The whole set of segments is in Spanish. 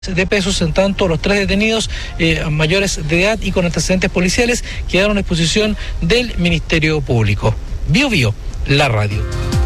de pesos. En tanto, los 3 detenidos mayores de edad y con antecedentes policiales quedaron a disposición del Ministerio Público. Bio Bio, la radio.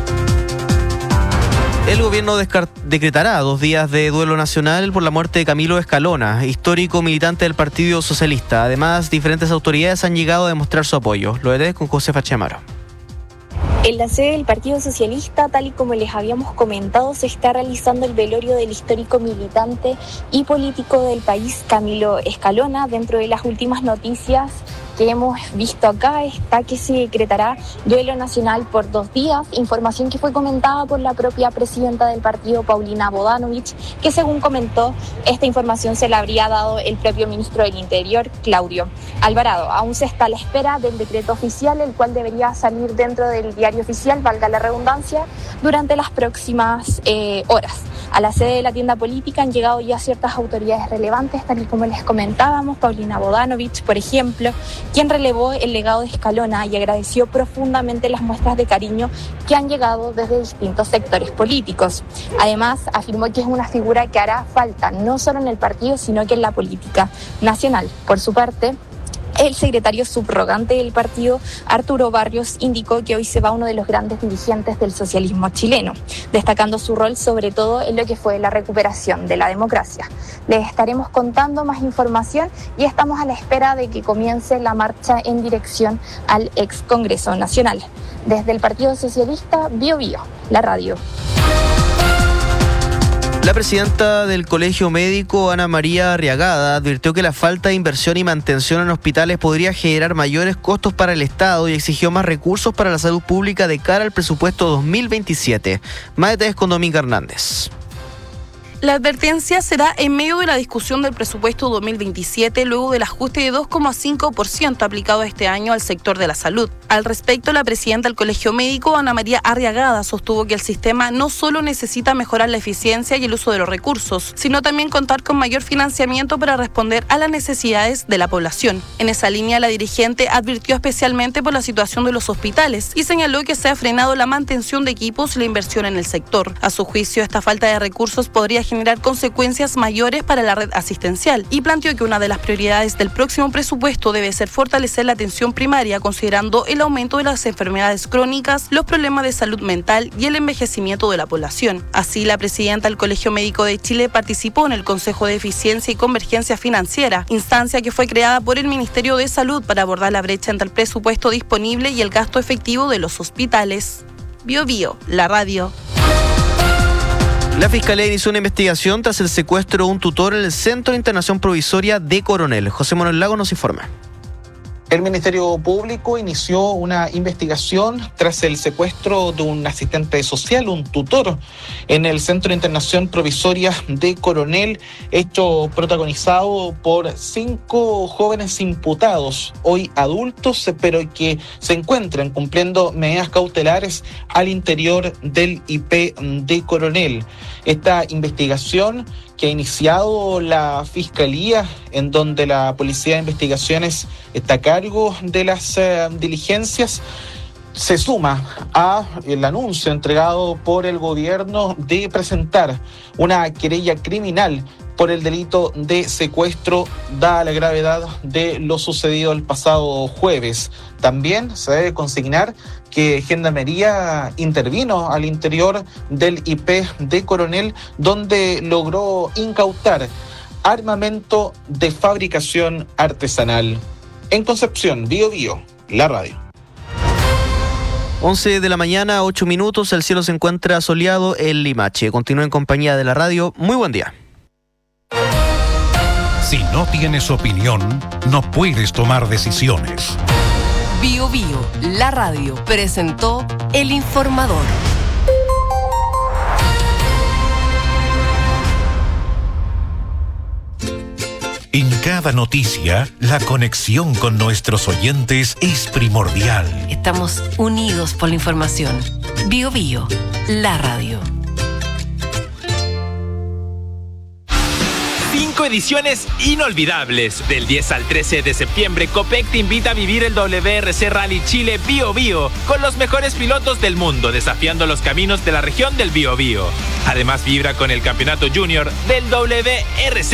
El gobierno decretará 2 días de duelo nacional por la muerte de Camilo Escalona, histórico militante del Partido Socialista. Además, diferentes autoridades han llegado a demostrar su apoyo. Lo veré con Josefa Chamaro. En la sede del Partido Socialista, tal y como les habíamos comentado, se está realizando el velorio del histórico militante y político del país, Camilo Escalona. Dentro de las últimas noticias que hemos visto acá está que se decretará duelo nacional por 2 días, información que fue comentada por la propia presidenta del partido, Paulina Bodanovich, que según comentó, esta información se la habría dado el propio ministro del Interior, Claudio Alvarado. Aún se está a la espera del decreto oficial, el cual debería salir dentro del diario oficial, valga la redundancia, durante las próximas horas. A la sede de la tienda política han llegado ya ciertas autoridades relevantes, tal y como les comentábamos, Paulina Bodanovich, por ejemplo, quien relevó el legado de Escalona y agradeció profundamente las muestras de cariño que han llegado desde distintos sectores políticos. Además, afirmó que es una figura que hará falta no solo en el partido, sino que en la política nacional. Por su parte, el secretario subrogante del partido, Arturo Barrios, indicó que hoy se va uno de los grandes dirigentes del socialismo chileno, destacando su rol sobre todo en lo que fue la recuperación de la democracia. Les estaremos contando más información y estamos a la espera de que comience la marcha en dirección al ex Congreso Nacional. Desde el Partido Socialista, Bio Bio, la radio. La presidenta del Colegio Médico, Ana María Arriagada, advirtió que la falta de inversión y mantención en hospitales podría generar mayores costos para el Estado y exigió más recursos para la salud pública de cara al presupuesto 2027. Más detalles con Dominga Hernández. La advertencia será en medio de la discusión del presupuesto 2027, luego del ajuste de 2,5% aplicado este año al sector de la salud. Al respecto, la presidenta del Colegio Médico, Ana María Arriagada, sostuvo que el sistema no solo necesita mejorar la eficiencia y el uso de los recursos, sino también contar con mayor financiamiento para responder a las necesidades de la población. En esa línea, la dirigente advirtió especialmente por la situación de los hospitales y señaló que se ha frenado la mantención de equipos y la inversión en el sector. A su juicio, esta falta de recursos podría generar consecuencias mayores para la red asistencial y planteó que una de las prioridades del próximo presupuesto debe ser fortalecer la atención primaria, considerando el aumento de las enfermedades crónicas, los problemas de salud mental y el envejecimiento de la población. Así, la presidenta del Colegio Médico de Chile participó en el Consejo de Eficiencia y Convergencia Financiera, instancia que fue creada por el Ministerio de Salud para abordar la brecha entre el presupuesto disponible y el gasto efectivo de los hospitales. Bio Bio, la radio. La Fiscalía inició una investigación tras el secuestro de un tutor en el Centro de Internación Provisoria de Coronel. José Manuel Lago nos informa. El Ministerio Público inició una investigación tras el secuestro de un asistente social, un tutor, en el Centro de Internación Provisoria de Coronel, hecho protagonizado por 5 jóvenes imputados, hoy adultos, pero que se encuentran cumpliendo medidas cautelares al interior del IP de Coronel. Esta investigación que ha iniciado la Fiscalía, en donde la Policía de Investigaciones está a cargo de las diligencias, se suma al anuncio entregado por el gobierno de presentar una querella criminal por el delito de secuestro, dada la gravedad de lo sucedido el pasado jueves. También se debe consignar que Gendarmería intervino al interior del IP de Coronel, donde logró incautar armamento de fabricación artesanal. En Concepción, Bio Bio, la radio. 11 de la mañana, 8 minutos, el cielo se encuentra soleado en Limache. Continúa en compañía de la radio. Muy buen día. Si no tienes opinión, no puedes tomar decisiones. Bio Bio, la radio, presentó El Informador. En cada noticia, la conexión con nuestros oyentes es primordial. Estamos unidos por la información. Bio Bio, la radio. 5 ediciones inolvidables. Del 10 al 13 de septiembre, Copec te invita a vivir el WRC Rally Chile Bio Bio con los mejores pilotos del mundo, desafiando los caminos de la región del Bio Bio. Además, vibra con el campeonato junior del WRC